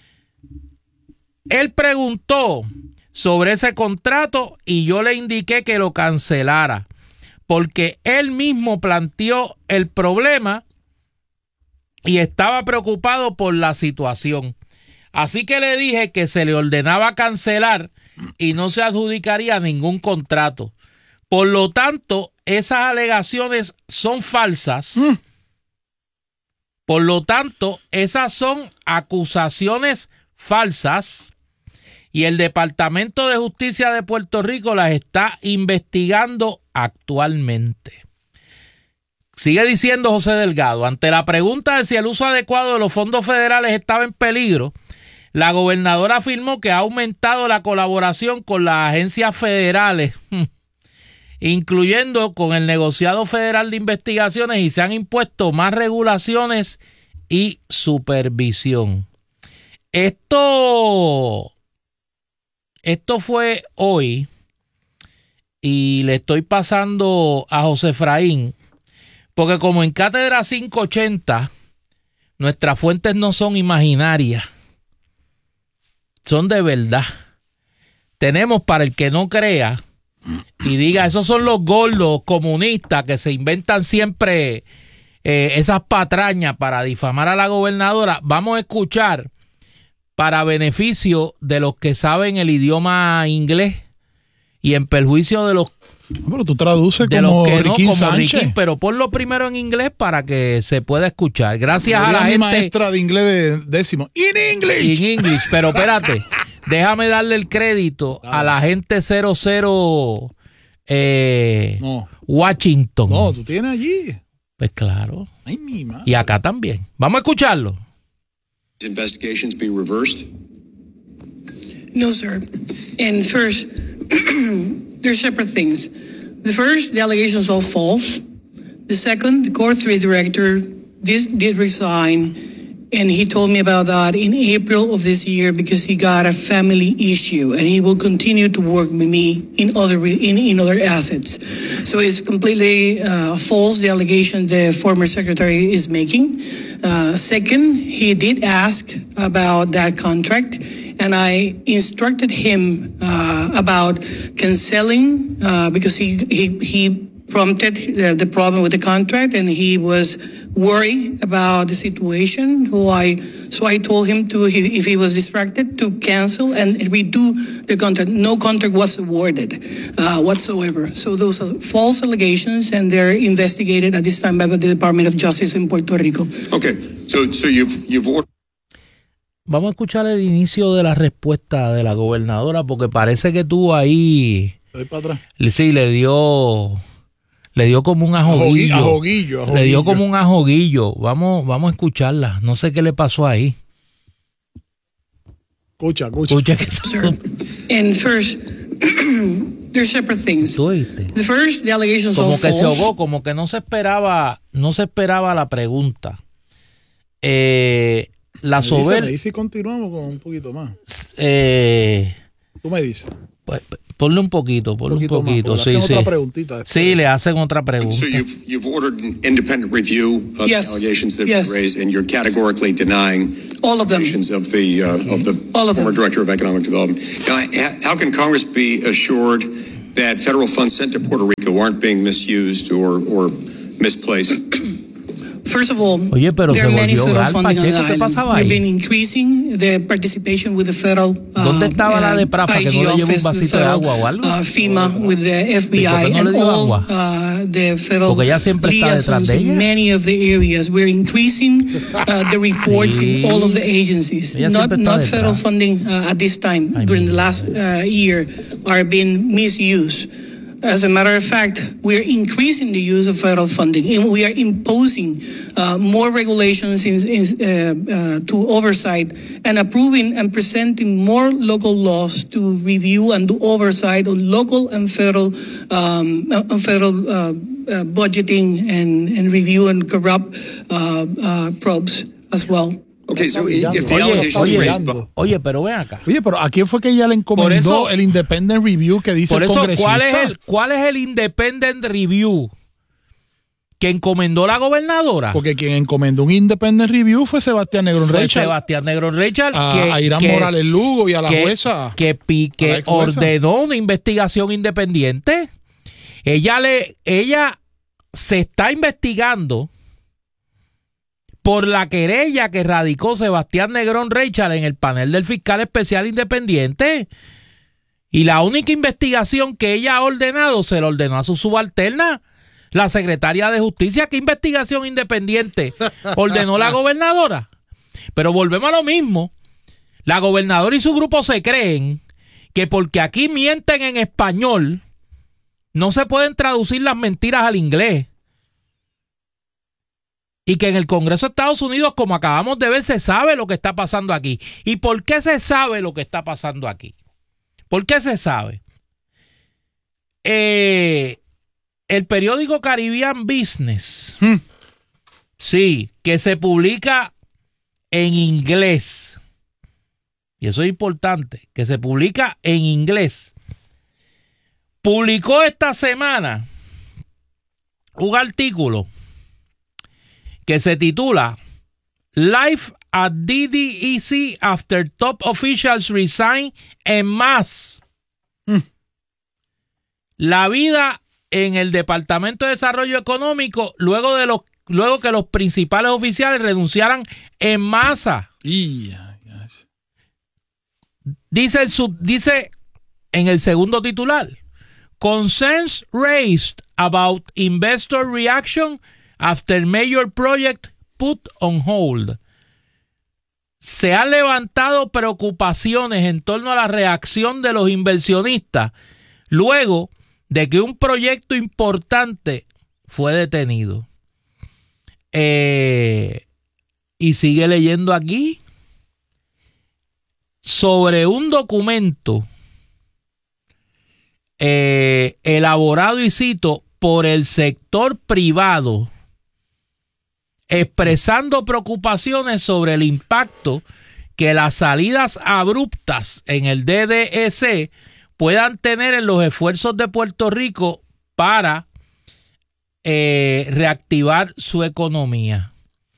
Él preguntó sobre ese contrato y yo le indiqué que lo cancelara, porque él mismo planteó el problema y estaba preocupado por la situación. Así que le dije que se le ordenaba cancelar y no se adjudicaría ningún contrato. Por lo tanto, esas alegaciones son falsas. Mm. Por lo tanto, esas son acusaciones falsas y el Departamento de Justicia de Puerto Rico las está investigando actualmente. Sigue diciendo José Delgado, ante la pregunta de si el uso adecuado de los fondos federales estaba en peligro, la gobernadora afirmó que ha aumentado la colaboración con las agencias federales, incluyendo con el negociado federal de investigaciones, y se han impuesto más regulaciones y supervisión. Esto, esto fue hoy y le estoy pasando a José Efraín, porque como en Cátedra quinientos ochenta, nuestras fuentes no son imaginarias, son de verdad. Tenemos, para el que no crea y diga, esos son los gordos comunistas que se inventan siempre eh, esas patrañas para difamar a la gobernadora, vamos a escuchar, para beneficio de los que saben el idioma inglés y en perjuicio de los Pero tú traduces de como los que Riquín no, como Sánchez. Riquín, pero ponlo primero en inglés para que se pueda escuchar. Gracias Yo a la mi gente. maestra de inglés de décimo. In English. In English, pero espérate, déjame darle el crédito ah. a la gente cero cero eh, no. Washington. No, tú tienes allí. Pues claro. Ay, mi madre. Y acá también. Vamos a escucharlo. Investigations be reversed? No, sir. And first, they're separate things. The first, the allegations are false. The second, the Core three director did, did resign, and he told me about that in April of this year because he got a family issue, and he will continue to work with me in other in, in other assets. So it's completely uh, false, the allegation the former secretary is making. Uh, second, he did ask about that contract, and I instructed him uh, about canceling uh, because he he he prompted uh, the problem with the contract, and he was worried about the situation. So I, so I told him to, if he was distracted, to cancel and redo the contract. No contract was awarded uh, whatsoever. So those are false allegations, and they're investigated at this time by the Department of Justice in Puerto Rico. Okay, so so you've you've ordered. Vamos a escuchar el inicio de la respuesta de la gobernadora, porque parece que tuvo ahí. Estoy para atrás. Sí, le dio. Le dio como un ajoguillo. Ajoguillo, ajoguillo. Le dio como un ajoguillo. Vamos, vamos a escucharla. No sé qué le pasó ahí. Escucha, escucha. Escucha que And first, they're separate things. The first, the allegations como of que false. se ahogó, como que no se esperaba, no se esperaba la pregunta. Eh, la soberbia. Me dice y continuamos con un poquito más. Eh, Tú me dices. Pues, ponle un poquito, ponle un poquito. Un poquito. Más, sí, le sí. otra preguntita después. Sí, le hacen otra pregunta. So you've you've ordered an independent review of Yes. the allegations that Yes. were raised, and you're categorically denying all of them. allegations of the uh, of the all of former them. director of economic development. Now, how can Congress be assured that federal funds sent to Puerto Rico aren't being misused or or misplaced? First of all, Oye, pero there se are many volvió federal Gal funding on the Pacheco, ¿qué island. pasaba We've ahí? been increasing the participation with the federal uh, ¿Dónde estaba la de Prafa, I que G no le lleva un office, vasito de federal, agua o algo? uh, FEMA, with the F B ¿Y por I, qué no and le dio all agua? uh, the federal Porque ella siempre está detrás liaisons de ella. in many of the areas. We're increasing uh, the reports Sí. in all of the agencies. Ella Not siempre está not detrás. federal funding uh, at this time, Ay, during the mira. last uh, year, are being misused. As a matter of fact, we're increasing the use of federal funding, and we are imposing uh, more regulations in, in, uh, uh, to oversight, and approving and presenting more local laws to review and do oversight on local and federal um, on federal uh, uh, budgeting and, and review and corrupt uh, uh, probes as well. Okay, so if the Oye, allegations oye, raised by oye, pero ven acá. Oye, pero ¿a quién fue que ella le encomendó Por eso- el Independent Review que dice Por el eso, congresista? ¿cuál es el cuál es el Independent Review que encomendó la gobernadora? Porque quien encomendó un Independent Review fue Sebastián Negrón Fue Richard. Sebastián Negrón Richard, A, que, a Irán que- Morales Lugo y a la que, jueza. que, pi- a que la ex jueza. ordenó una investigación independiente. Ella le, ella se está investigando por la querella que radicó Sebastián Negrón Richard en el panel del fiscal especial independiente. Y la única investigación que ella ha ordenado se la ordenó a su subalterna, la secretaria de Justicia. ¿Qué investigación independiente ordenó la gobernadora? Pero volvemos a lo mismo. La gobernadora y su grupo se creen que porque aquí mienten en español, no se pueden traducir las mentiras al inglés. Y que en el Congreso de Estados Unidos, como acabamos de ver, se sabe lo que está pasando aquí. ¿Y por qué se sabe lo que está pasando aquí? ¿Por qué se sabe? Eh, el periódico Caribbean Business, Hmm. sí, que se publica en inglés, y eso es importante, que se publica en inglés, publicó esta semana un artículo que se titula Life at D D E C after top officials resign en masse. Mm. La vida en el Departamento de Desarrollo Económico luego de los luego que los principales oficiales renunciaran en masa. Y, Dice el sub, dice en el segundo titular, concerns raised about investor reaction after major project put on hold. Se han levantado preocupaciones en torno a la reacción de los inversionistas luego de que un proyecto importante fue detenido. Eh, y sigue leyendo aquí sobre un documento eh, elaborado, y cito, por el sector privado, expresando preocupaciones sobre el impacto que las salidas abruptas en el D D E C puedan tener en los esfuerzos de Puerto Rico para eh, reactivar su economía.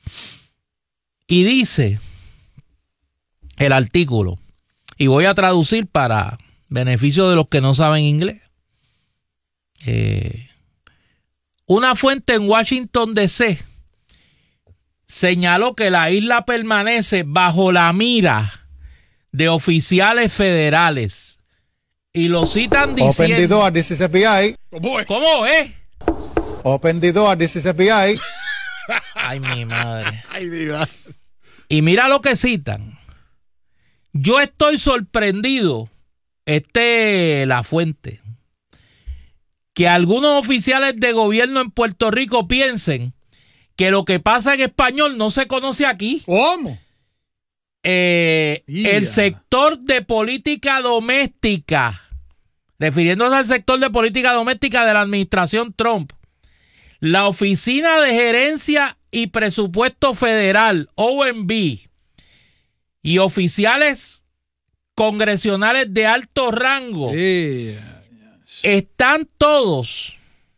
Y dice el artículo, y voy a traducir para beneficio de los que no saben inglés, eh, una fuente en Washington D C señaló que la isla permanece bajo la mira de oficiales federales. Y lo citan diciendo... Open the door, this is F B I. ¿Cómo es? Open the door, this is F B I. Ay, mi madre. Ay, mi madre. Y mira lo que citan. Yo estoy sorprendido, este la fuente, que algunos oficiales de gobierno en Puerto Rico piensen que lo que pasa en español no se conoce aquí. ¿Cómo? Eh, Yeah. El sector de política doméstica, refiriéndose al sector de política doméstica de la administración Trump, la Oficina de Gerencia y Presupuesto Federal, O M B, y oficiales congresionales de alto rango, Yeah. están todos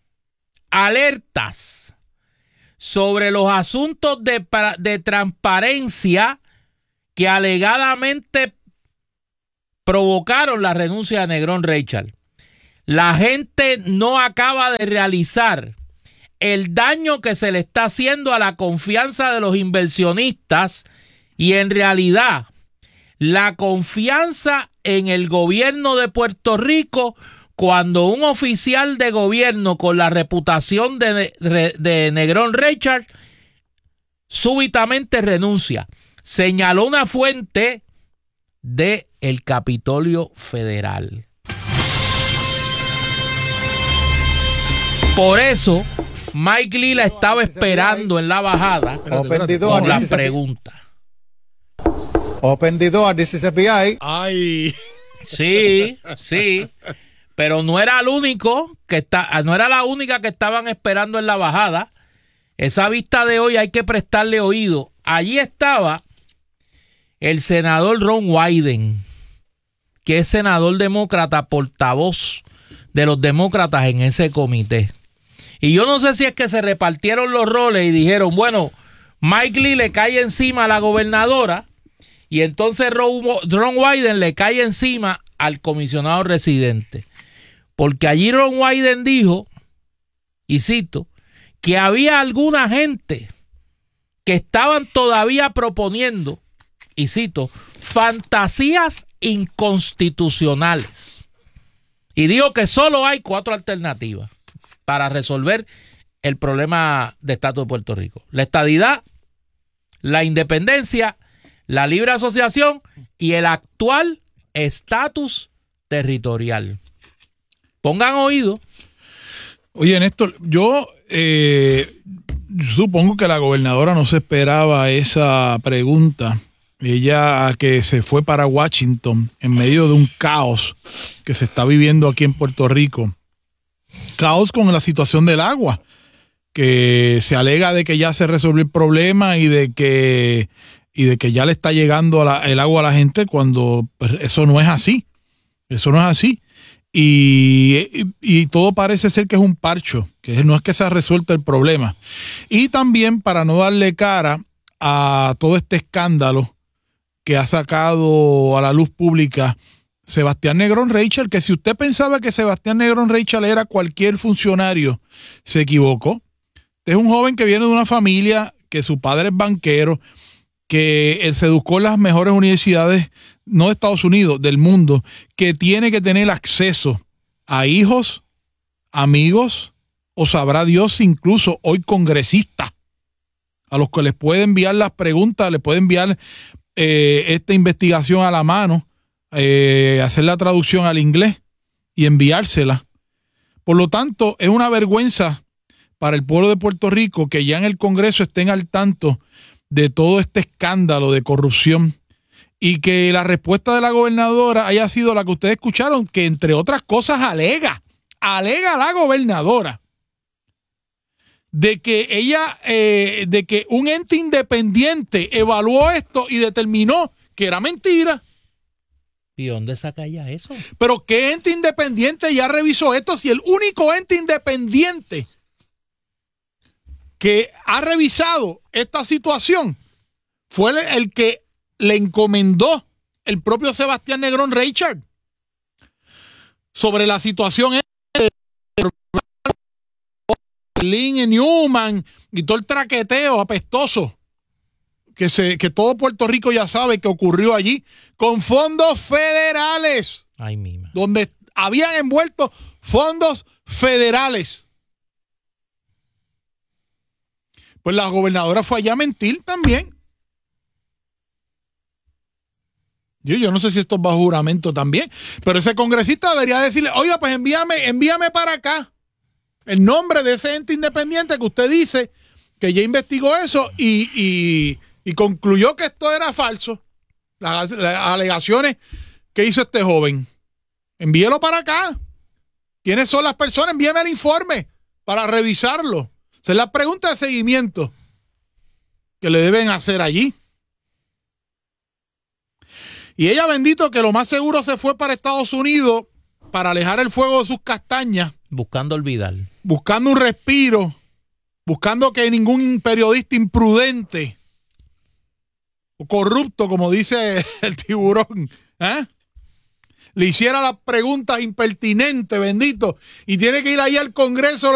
alertas sobre los asuntos de, de transparencia que alegadamente provocaron la renuncia de Negrón Reichard. La gente no acaba de realizar el daño que se le está haciendo a la confianza de los inversionistas y en realidad la confianza en el gobierno de Puerto Rico cuando un oficial de gobierno con la reputación de, de, de Negrón Reichard súbitamente renuncia. Señaló una fuente de el Capitolio Federal. Por eso, Mike Lee la estaba esperando en la bajada Open the door, con la this is F B I. pregunta. Open the door, this is F B I. Ay. Sí, sí. Pero no era el único que está, no era la única que estaban esperando en la bajada. Esa vista de hoy hay que prestarle oído. Allí estaba el senador Ron Wyden, que es senador demócrata, portavoz de los demócratas en ese comité. Y yo no sé si es que se repartieron los roles y dijeron, bueno, Mike Lee le cae encima a la gobernadora y entonces Ron, Ron Wyden le cae encima al comisionado residente. Porque allí Ron Wyden dijo, y cito, que había alguna gente que estaban todavía proponiendo, y cito, fantasías inconstitucionales. Y dijo que solo hay cuatro alternativas para resolver el problema de estatus de Puerto Rico: la estadidad, la independencia, la libre asociación y el actual estatus territorial. Pongan oído. Oye, Néstor, yo eh, supongo que la gobernadora no se esperaba esa pregunta. Ella que se fue para Washington en medio de un caos que se está viviendo aquí en Puerto Rico. Caos con la situación del agua, que se alega de que ya se resolvió el problema y de que, y de que ya le está llegando a la, el agua a la gente, cuando pues, eso no es así. Eso no es así. Y, y, y todo parece ser que es un parcho, que no es que se ha resuelto el problema. Y también para no darle cara a todo este escándalo que ha sacado a la luz pública Sebastián Negrón Reichard, que si usted pensaba que Sebastián Negrón Reichard era cualquier funcionario, se equivocó. Es un joven que viene de una familia, que su padre es banquero, que él se educó en las mejores universidades, no de Estados Unidos, del mundo, que tiene que tener acceso a hijos, amigos, o sabrá Dios, incluso hoy congresistas, a los que les puede enviar las preguntas, les puede enviar eh, esta investigación a la mano, eh, hacer la traducción al inglés y enviársela. Por lo tanto, es una vergüenza para el pueblo de Puerto Rico que ya en el Congreso estén al tanto de todo este escándalo de corrupción y que la respuesta de la gobernadora haya sido la que ustedes escucharon, que entre otras cosas alega, alega la gobernadora de que ella, eh, de que un ente independiente evaluó esto y determinó que era mentira. ¿Y dónde saca ella eso? Pero ¿qué ente independiente ya revisó esto? Si el único ente independiente que ha revisado esta situación fue el, el que le encomendó el propio Sebastián Negrón Reichard sobre la situación de Lynn y Newman y todo el traqueteo apestoso que, se, que todo Puerto Rico ya sabe que ocurrió allí con fondos federales. Ay, mima. Donde habían envuelto fondos federales. Pues la gobernadora fue allá a mentir también. Yo, yo no sé si esto es bajo juramento también, pero ese congresista debería decirle, oiga, pues envíame, envíame para acá el nombre de ese ente independiente que usted dice que ya investigó eso y, y, y concluyó que esto era falso. Las, las alegaciones que hizo este joven. Envíelo para acá. ¿Quiénes son las personas? Envíame el informe para revisarlo. Esa es la pregunta de seguimiento que le deben hacer allí. Y ella, bendito, que lo más seguro se fue para Estados Unidos para alejar el fuego de sus castañas. Buscando olvidar. Buscando un respiro. Buscando que ningún periodista imprudente o corrupto, como dice el tiburón, ¿eh? le hiciera las preguntas impertinentes, bendito. Y tiene que ir ahí al Congreso